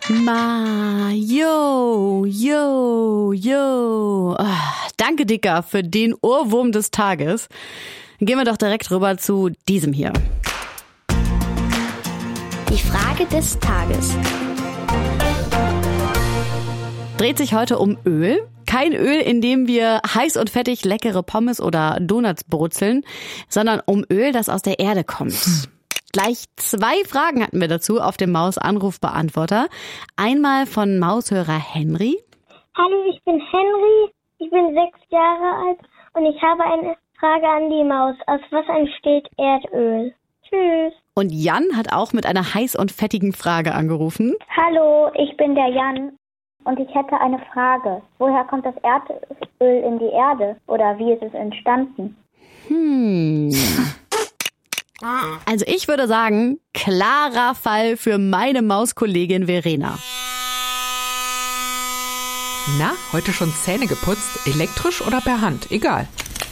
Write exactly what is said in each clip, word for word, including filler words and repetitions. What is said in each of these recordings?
Ma, yo, yo, yo. Ah, danke, Dicker, für den Ohrwurm des Tages. Gehen wir doch direkt rüber zu diesem hier. Die Frage des Tages. Dreht sich heute um Öl. Kein Öl, in dem wir heiß und fettig leckere Pommes oder Donuts brutzeln, sondern um Öl, das aus der Erde kommt. Gleich zwei Fragen hatten wir dazu auf dem Maus-Anrufbeantworter. Einmal von Maushörer Henry. Hallo, ich bin Henry, ich bin sechs Jahre alt und ich habe eine Frage an die Maus. Aus was entsteht Erdöl? Tschüss. Und Jan hat auch mit einer heiß und fettigen Frage angerufen. Hallo, ich bin der Jan und ich hätte eine Frage. Woher kommt das Erdöl in die Erde oder wie ist es entstanden? Hm... Also ich würde sagen, klarer Fall für meine Mauskollegin Verena. Na, heute schon Zähne geputzt? Elektrisch oder per Hand? Egal.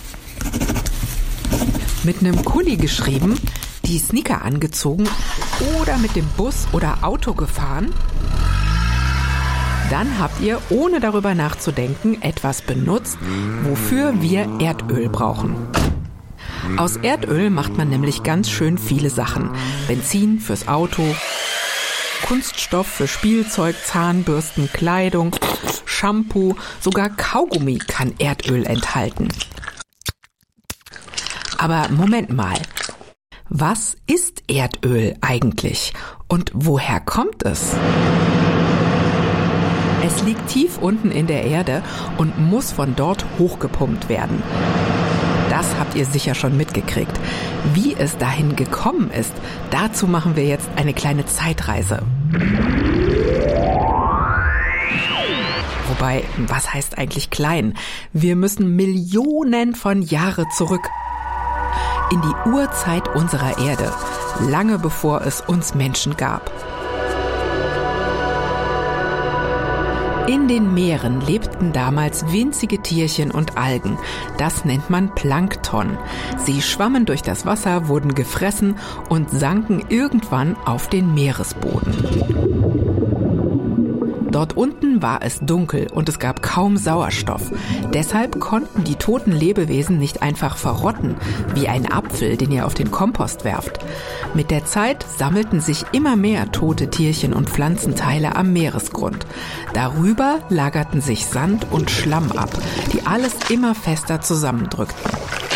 Mit einem Kuli geschrieben, die Sneaker angezogen oder mit dem Bus oder Auto gefahren? Dann habt ihr, ohne darüber nachzudenken, etwas benutzt, wofür wir Erdöl brauchen. Aus Erdöl macht man nämlich ganz schön viele Sachen. Benzin fürs Auto, Kunststoff für Spielzeug, Zahnbürsten, Kleidung, Shampoo, sogar Kaugummi kann Erdöl enthalten. Aber Moment mal, was ist Erdöl eigentlich und woher kommt es? Es liegt tief unten in der Erde und muss von dort hochgepumpt werden. Das habt ihr sicher schon mitgekriegt. Wie es dahin gekommen ist, dazu machen wir jetzt eine kleine Zeitreise. Wobei, was heißt eigentlich klein? Wir müssen Millionen von Jahre zurück. In die Urzeit unserer Erde, lange bevor es uns Menschen gab. In den Meeren lebten damals winzige Tierchen und Algen. Das nennt man Plankton. Sie schwammen durch das Wasser, wurden gefressen und sanken irgendwann auf den Meeresboden. Dort unten war es dunkel und es gab kaum Sauerstoff. Deshalb konnten die toten Lebewesen nicht einfach verrotten, wie ein Apfel, den ihr auf den Kompost werft. Mit der Zeit sammelten sich immer mehr tote Tierchen und Pflanzenteile am Meeresgrund. Darüber lagerten sich Sand und Schlamm ab, die alles immer fester zusammendrückten.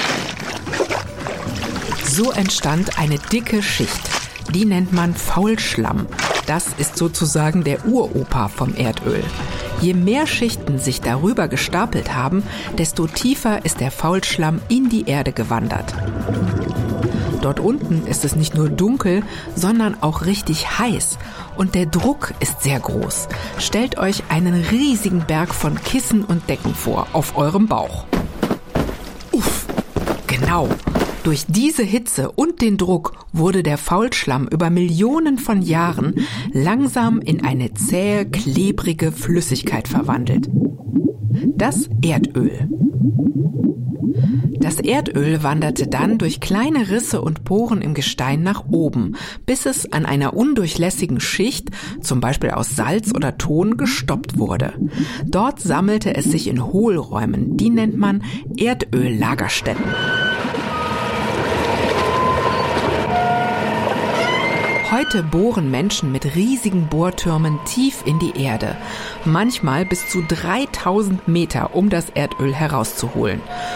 So entstand eine dicke Schicht. Die nennt man Faulschlamm. Das ist sozusagen der Uropa vom Erdöl. Je mehr Schichten sich darüber gestapelt haben, desto tiefer ist der Faulschlamm in die Erde gewandert. Dort unten ist es nicht nur dunkel, sondern auch richtig heiß. Und der Druck ist sehr groß. Stellt euch einen riesigen Berg von Kissen und Decken vor, auf eurem Bauch. Uff, genau. Durch diese Hitze und den Druck wurde der Faulschlamm über Millionen von Jahren langsam in eine zähe, klebrige Flüssigkeit verwandelt. Das Erdöl. Das Erdöl wanderte dann durch kleine Risse und Poren im Gestein nach oben, bis es an einer undurchlässigen Schicht, zum Beispiel aus Salz oder Ton, gestoppt wurde. Dort sammelte es sich in Hohlräumen, die nennt man Erdöllagerstätten. Heute bohren Menschen mit riesigen Bohrtürmen tief in die Erde, manchmal bis zu dreitausend Meter, um das Erdöl herauszuholen.